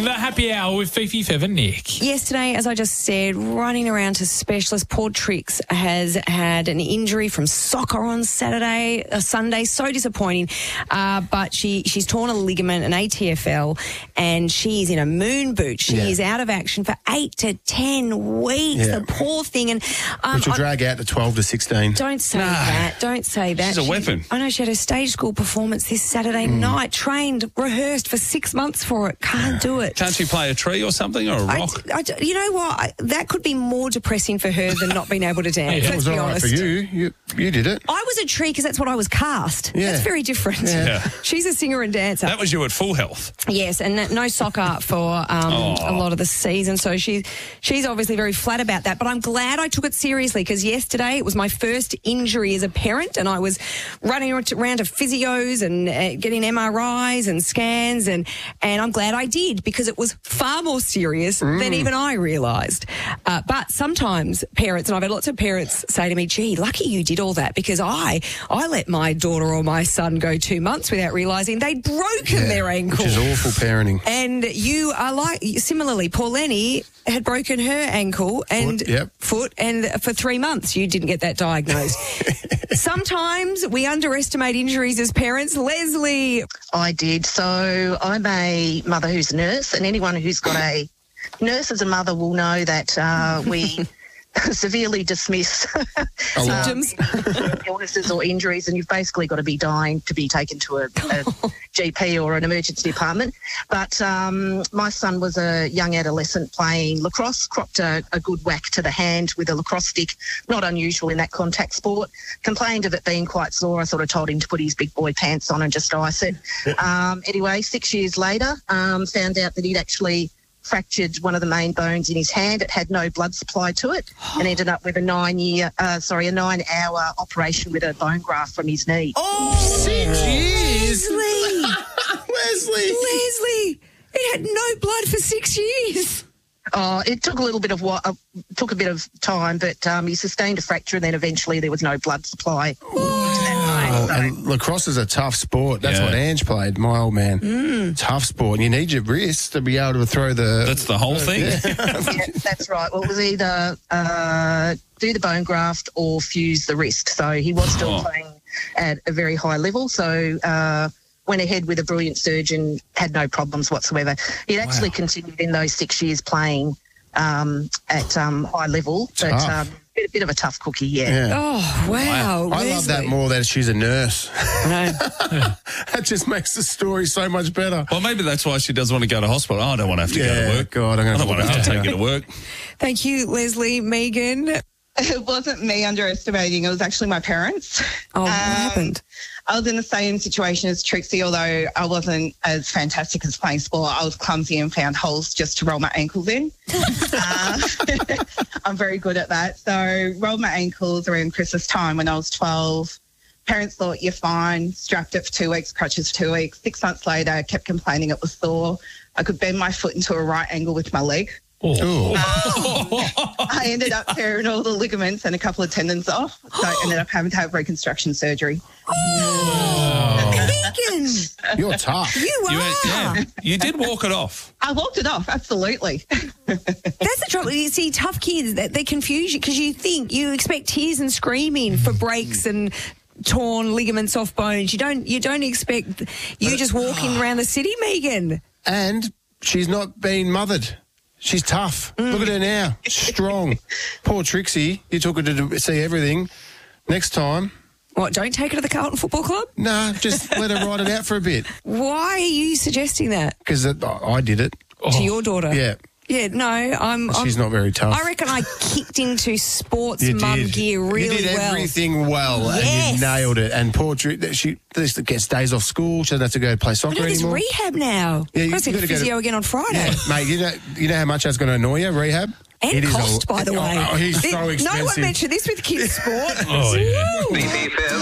the happy hour with Fifi, Fev and Nick. Yesterday, as I just said, running around to specialists, poor Trix has had an injury from soccer on Sunday. So disappointing. But she's torn a ligament, an ATFL, and she's in a moon boot. She is out of action for 8 to 10 weeks. The poor thing. And which will drag out to 12 to 16. Don't say that. Don't say that. She's a weapon. I know she had a stage school performance this Saturday night. Trained, rehearsed for 6 months for it. Can't do it. Can't she play a tree or something, or a rock? You know what? That could be more depressing for her than not being able to dance. That Let's was be all right honest. for you. You did it. I was a tree because that's what I was cast. Yeah. That's very different. Yeah. She's a singer and dancer. That was you at full health. Yes, and no soccer for a lot of the season. So she's obviously very flat about that. But I'm glad I took it seriously because yesterday it was my first injury as a parent, and I was running around to physios and getting MRIs and scans, and I'm glad I did because it was far more serious than even I realised. But sometimes parents, and I've had lots of parents say to me, gee, lucky you did all that because I let my daughter or my son go 2 months without realising they'd broken their ankle. Which is awful parenting. And you are similarly, Paul Lenny had broken her ankle and foot, and for 3 months you didn't get that diagnosed. Sometimes we underestimate injuries as parents. Leslie. I did. So I'm a mother who's a nurse, and anyone who's got a nurse as a mother will know that we severely dismiss symptoms, illnesses or injuries, and you've basically got to be dying to be taken to a GP or an emergency department. But my son was a young adolescent playing lacrosse, cropped a good whack to the hand with a lacrosse stick, not unusual in that contact sport, complained of it being quite sore. I sort of told him to put his big boy pants on and just ice it. Anyway, 6 years later, found out that he'd actually fractured one of the main bones in his hand. It had no blood supply to it and ended up with a 9-hour operation with a bone graft from his knee. Oh, 6 years? Leslie! It had no blood for 6 years. It took a bit of time, but he sustained a fracture and then eventually there was no blood supply. And lacrosse is a tough sport. That's what Ange played, my old man. Tough sport. And you need your wrists to be able to throw the... That's the whole thing? Yeah, that's right. Well, it was either do the bone graft or fuse the wrist. So he was still playing at a very high level. So went ahead with a brilliant surgeon, had no problems whatsoever. He'd actually continued in those 6 years playing at high level. But a bit of a tough cookie, Oh, wow. I love that more that she's a nurse. That just makes the story so much better. Well, maybe that's why she doesn't want to go to hospital. Oh, I don't want to have to go to work. God, I don't want to have to take you to work. Thank you, Leslie. Megan? It wasn't me underestimating. It was actually my parents. Oh, what happened? I was in the same situation as Trixie, although I wasn't as fantastic as playing sport. I was clumsy and found holes just to roll my ankles in. I'm very good at that. So rolled my ankles around Christmas time when I was 12. Parents thought, you're fine, strapped it for 2 weeks, crutches for 2 weeks. 6 months later, I kept complaining it was sore. I could bend my foot into a right angle with my leg. I ended up tearing all the ligaments and a couple of tendons off. So I ended up having to have reconstruction surgery. Megan! You're tough. You did walk it off. I walked it off, absolutely. That's the trouble. You see, tough kids, they confuse you because you expect tears and screaming for breaks and torn ligaments off bones. You don't expect you just walking around the city, Megan. And she's not been mothered. She's tough. Look at her now. Strong. Poor Trixie. You took her to see everything. Next time. What, don't take her to the Carlton Football Club? Nah, just let her ride it out for a bit. Why are you suggesting that? Because I did it. To your daughter? Yeah. Yeah, no, She's not very tough. I reckon I kicked into sports You mum did. gear really well. You did everything well, and you nailed it. And poor Trixie, she gets days off school. She doesn't have to go play soccer anymore. There's rehab now. Yeah, I've got to see physio again on Friday. Yeah, mate, you know how much that's going to annoy you, rehab? And cost, by the way. He's so expensive. No one mentioned this with kids' sport.